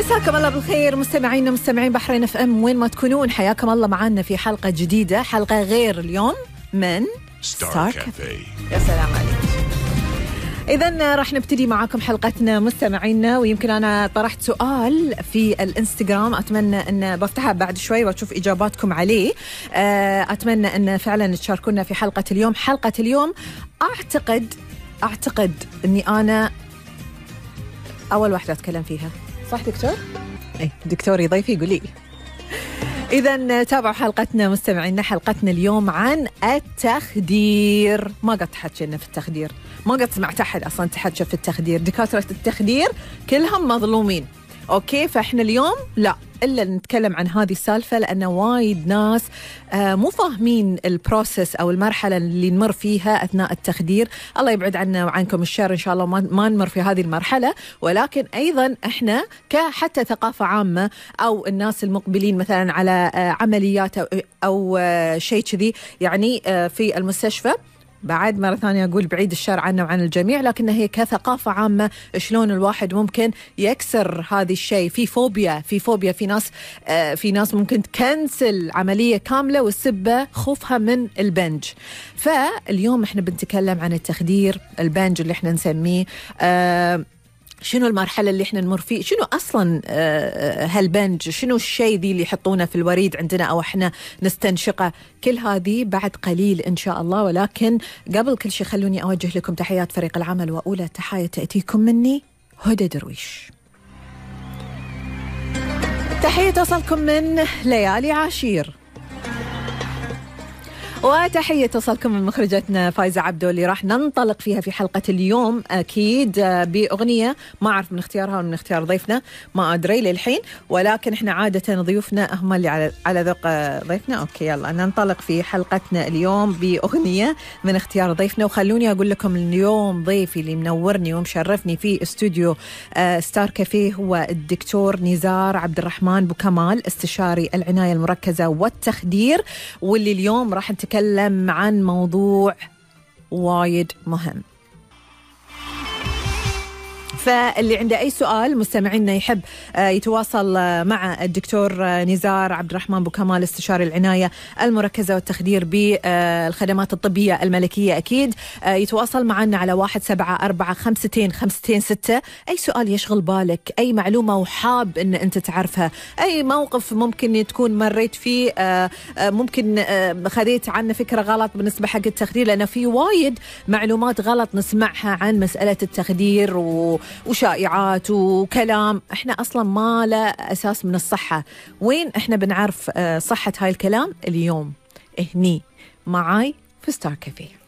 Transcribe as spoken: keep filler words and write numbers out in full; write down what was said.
مساكم الله بالخير مستمعينا مستمعين بحرين اف ام وين ما تكونون، حياكم الله معنا في حلقة جديدة، حلقة غير اليوم من ستار كافيه. يا سلام عليك. إذن راح نبتدي معاكم حلقتنا مستمعينا، ويمكن أنا طرحت سؤال في الانستغرام أتمنى أن بفتحها بعد شوي وأشوف إجاباتكم عليه. أتمنى أن فعلا تشاركونا في حلقة اليوم. حلقة اليوم أعتقد أعتقد أني أنا أول واحدة أتكلم فيها، صح دكتور؟ إيه دكتوري ضيفي يقول لي. إذن تابعوا حلقتنا مستمعينا. حلقتنا اليوم عن التخدير. ما قد تحكينا في التخدير، ما قد سمعت أحد أصلا تحكي في التخدير. دكاترة التخدير كلهم مظلومين، أوكي؟ فإحنا اليوم لا إلا نتكلم عن هذه السالفة، لأن وايد ناس آه مو فاهمين البروسيس أو المرحلة اللي نمر فيها أثناء التخدير. الله يبعد عنا وعنكم الشر إن شاء الله، ما, ما نمر في هذه المرحلة. ولكن أيضا إحنا كحتى ثقافة عامة أو الناس المقبلين مثلا على آه عمليات أو, أو آه شيء كذي يعني آه في المستشفى، بعد مرة ثانية أقول بعيد الشر عنا وعن الجميع، لكن هي كثقافة عامة شلون الواحد ممكن يكسر هذا الشيء. في فوبيا في فوبيا في ناس آه في ناس ممكن تكنسل عملية كاملة والسبة خوفها من البنج. فاليوم احنا بنتكلم عن التخدير، البنج اللي احنا نسميه. آه شنو المرحلة اللي احنا نمر فيه، شنو أصلا هالبنج، شنو الشيء ذي اللي يحطونه في الوريد عندنا أو احنا نستنشقه. كل هذه بعد قليل إن شاء الله. ولكن قبل كل شيء خلوني أوجه لكم تحيات فريق العمل، وأولى تحية تأتيكم مني هدى درويش. تحية تصلكم من ليالي عاشير، وتحية تصلكم من مخرجتنا فايزة عبدو اللي راح ننطلق فيها في حلقة اليوم أكيد بأغنية ما أعرف من اختيارها ومن اختيار ضيفنا، ما أدري للحين، ولكن إحنا عادة ضيوفنا هم اللي على على ذوق ضيفنا. أوكي يلا ننطلق في حلقتنا اليوم بأغنية من اختيار ضيفنا. وخلوني أقول لكم اليوم ضيفي اللي منورني ومشرفني في استوديو ستار كافيه هو الدكتور نزار عبد الرحمن بوكمال، استشاري العناية المركزة والتخدير، واللي اليوم راح نتكلم نتكلم عن موضوع وايد مهم. فاللي عنده أي سؤال مستمعينا يحب يتواصل مع الدكتور نزار عبد الرحمن بوكمال، استشاري العناية المركزة والتخدير بالخدمات الطبية الملكية، أكيد يتواصل معنا على واحد سبعة أربعة خمستين خمستين ستة. أي سؤال يشغل بالك، أي معلومة وحاب أن أنت تعرفها، أي موقف ممكن تكون مريت فيه، ممكن خذيت عنه فكرة غلط بالنسبة حق التخدير، لأن في وايد معلومات غلط نسمعها عن مسألة التخدير و وشائعات وكلام احنا اصلا ما له اساس من الصحة. وين احنا بنعرف صحة هاي الكلام؟ اليوم هني معاي في ستار كافيه.